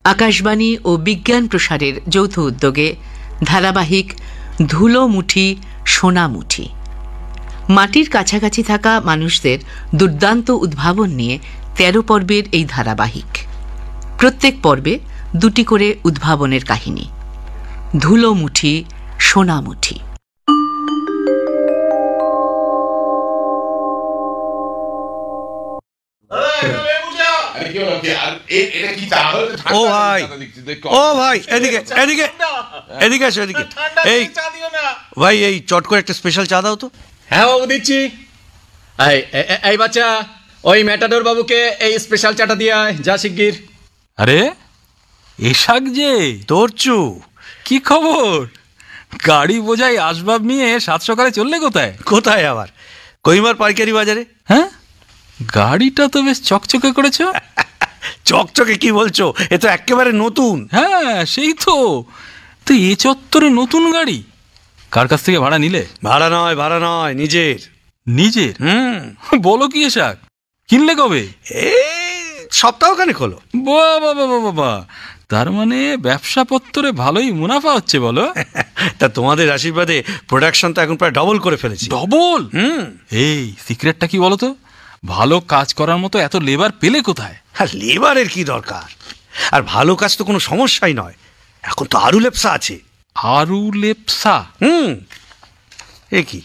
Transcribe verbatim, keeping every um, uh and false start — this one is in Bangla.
আকাশবাণী ও বিজ্ঞান প্রসারের যৌথ উদ্যোগে ধারাবাহিক ধুলো মুঠি সোনা মুঠি। মাটির কাছাকাছি থাকা মানুষদের দুর্দান্ত উদ্ভাবন নিয়ে তেরো পর্বের এই ধারাবাহিক। প্রত্যেক পর্বে দুটি করে উদ্ভাবনের কাহিনী। ধুলো মুঠি সোনা মুঠি। ও ভাই, ও ভাই, এদিকে এদিকে এদিকে আসো, এদিকে। এই ভাই, এই চট করে একটা স্পেশাল চা দাও তো। হ্যাঁ বাবু, দিচ্ছি। এই এই বাচ্চা, ওই ম্যাটাডোর বাবুকে এই স্পেশাল চাটা দিয়ে আয়, যা শিগগির। আরে এশাক যে তোর চু, কি খবর? গাড়ি বোঝাই আসবাব নিয়ে সাত সকালে চললে কোথায়? কোথায় আবার? কহিমার পাইকারি বাজারে। হ্যাঁ, গাড়িটা তো বেশ চকচকে করেছো। চকচকে কি বলছো? এ তো একেবারে নতুন। হ্যাঁ সেই তো। তো এ চত্বরে নতুন গাড়ি কার কাছ থেকে ভাড়া নিলে? ভাড়া নয়, ভাড়া নয়, নিজের। নিজের? হুম। বলো কি এশাক, কিনলে কবে? এই সপ্তাহখানেক হলো। বাবা বাবা বাবা, তার মানে ব্যবসা পত্তরে ভালোই মুনাফা হচ্ছে বলো। তা তোমাদের আশীর্বাদে প্রোডাকশন তো এখন প্রায় ডবল করে ফেলেছি। ডবল? হুম। এই সিক্রেটটা কি বলো তো? ভালো কাজ করার মতো এত লেবার পেলে কোথায়? আর লেবারের কি দরকার? আর ভালো কাজ তো কোনো সমস্যাই নয়। এখন তো আরু লেপসা আছে। আরু লেপসা? হুম। এ কি